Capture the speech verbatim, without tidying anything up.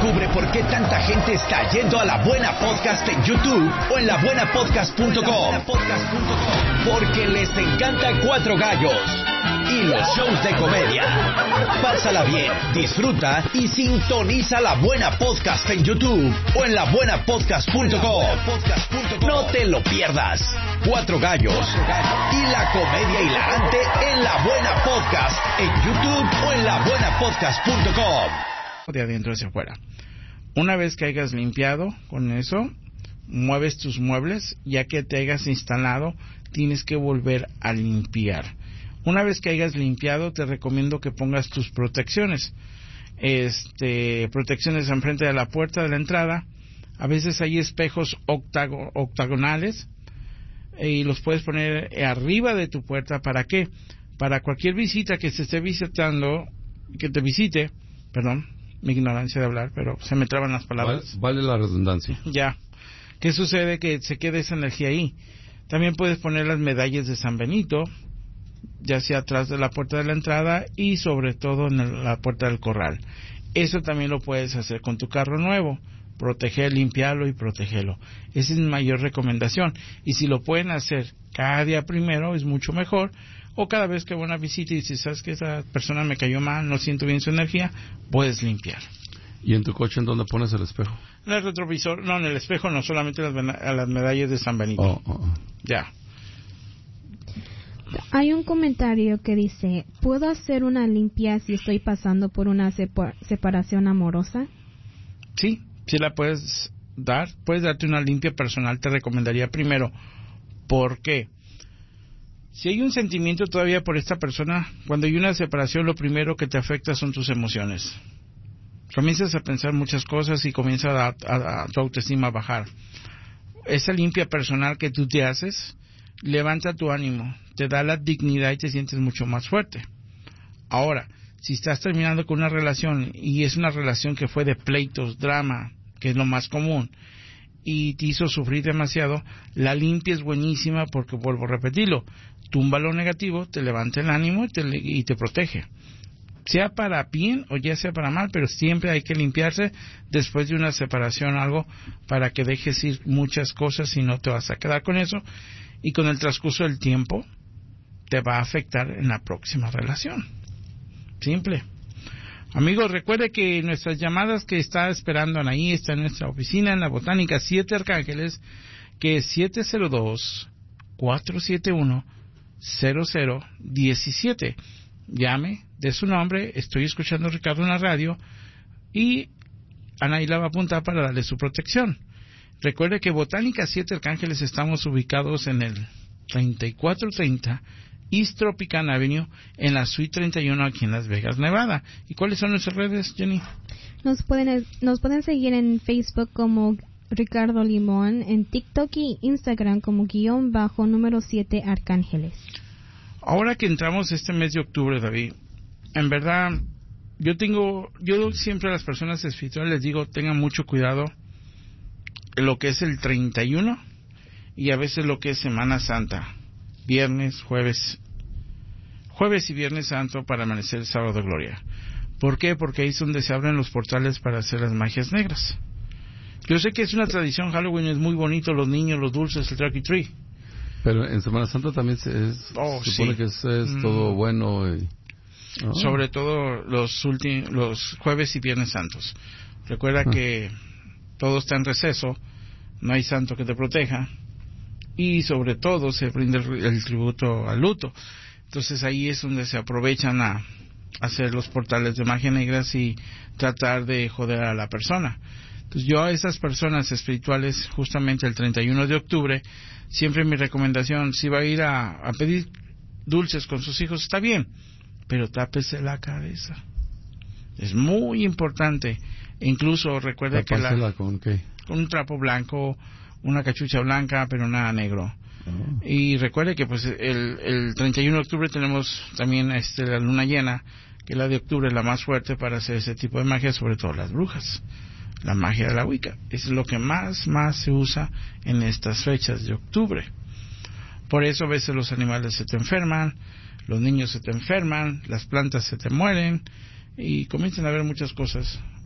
Descubre por qué tanta gente está yendo a La Buena Podcast en YouTube o en la buena podcast punto com. Porque les encanta Cuatro Gallos y los shows de comedia. Pásala bien, disfruta y sintoniza La Buena Podcast en YouTube o en la buena podcast punto com. No te lo pierdas. Cuatro Gallos y la comedia hilarante en La Buena Podcast en YouTube o en la buena podcast punto com. De adentro hacia afuera. Una vez que hayas limpiado con eso, mueves tus muebles. Ya que te hayas instalado, tienes que volver a limpiar. Una vez que hayas limpiado, te recomiendo que pongas tus protecciones. Este, protecciones enfrente de la puerta de la entrada. A veces hay espejos octago, octagonales y los puedes poner arriba de tu puerta. ¿Para qué? Para cualquier visita que se esté visitando, que te visite, perdón, mi ignorancia de hablar, pero se me traban las palabras. Vale, vale la redundancia. Ya. ¿Qué sucede? Que se quede esa energía ahí. También puedes poner las medallas de San Benito, ya sea atrás de la puerta de la entrada y sobre todo en el, la puerta del corral. Eso también lo puedes hacer con tu carro nuevo. Proteger, limpiarlo y protegerlo. Esa es mi mayor recomendación. Y si lo pueden hacer cada día primero, es mucho mejor. O cada vez que va una visita y si sabes que esa persona me cayó mal, no siento bien su energía, puedes limpiar. ¿Y en tu coche en dónde pones el espejo? En el retrovisor, no, en el espejo no, solamente las, las medallas de San Benito. Oh, oh, oh. Ya. Hay un comentario que dice, ¿puedo hacer una limpia si estoy pasando por una separ- separación amorosa? Sí, sí la puedes dar. Puedes darte una limpia personal, te recomendaría primero. ¿Por qué? Si hay un sentimiento todavía por esta persona, cuando hay una separación, lo primero que te afecta son tus emociones. Comienzas a pensar muchas cosas y comienza a, a, a tu autoestima a bajar. Esa limpia personal que tú te haces levanta tu ánimo, te da la dignidad y te sientes mucho más fuerte. Ahora, si estás terminando con una relación y es una relación que fue de pleitos, drama, que es lo más común, y te hizo sufrir demasiado, la limpia es buenísima porque, vuelvo a repetirlo, tumba lo negativo, te levanta el ánimo y te, y te protege. Sea para bien o ya sea para mal, pero siempre hay que limpiarse después de una separación o algo para que dejes ir muchas cosas y no te vas a quedar con eso. Y con el transcurso del tiempo te va a afectar en la próxima relación. Simple. Amigos, recuerde que nuestras llamadas que está esperando Anaí está en nuestra oficina en la Botánica siete Arcángeles, que es siete cero dos, cuatro siete uno, cero cero uno siete. Llame, dé su nombre, estoy escuchando a Ricardo en la radio y Anaí la va a apuntar para darle su protección. Recuerde que Botánica siete Arcángeles estamos ubicados en el treinta y cuatro treinta East Tropicana Avenue, en la Suite treinta y uno aquí en Las Vegas, Nevada. ¿Y cuáles son nuestras redes, Jenny? Nos pueden, nos pueden seguir en Facebook como Ricardo Limón, en TikTok y Instagram como guión bajo número siete Arcángeles. Ahora que entramos este mes de octubre, David, en verdad, yo tengo, yo siempre a las personas espirituales les digo, tengan mucho cuidado en lo que es el treinta y uno y a veces lo que es Semana Santa, viernes, jueves, jueves y viernes santo para amanecer el sábado de gloria. ¿Por qué? Porque ahí es donde se abren los portales para hacer las magias negras. Yo sé que es una tradición, Halloween es muy bonito, los niños, los dulces, el turkey tree. Pero en Semana Santa también se, es, oh, se supone sí. que es, es mm. todo bueno. Y, oh. Sobre todo los últimos, los jueves y viernes santos. Recuerda ah. que todo está en receso, no hay santo que te proteja y sobre todo se brinda el, el tributo al luto. Entonces ahí es donde se aprovechan a hacer los portales de magia negras y tratar de joder a la persona. Entonces yo a esas personas espirituales, justamente el treinta y uno de octubre, siempre mi recomendación, si va a ir a, a pedir dulces con sus hijos, está bien, pero tápese la cabeza. Es muy importante. Incluso recuerde que la, ¿con qué? Con un trapo blanco, una cachucha blanca, pero nada negro. Oh. Y recuerde que pues el, el treinta y uno de octubre tenemos también este, la luna llena, que la de octubre es la más fuerte para hacer ese tipo de magia, sobre todo las brujas. La magia de la Wicca es lo que más, más se usa en estas fechas de octubre. Por eso a veces los animales se te enferman, los niños se te enferman, las plantas se te mueren y comienzan a haber muchas cosas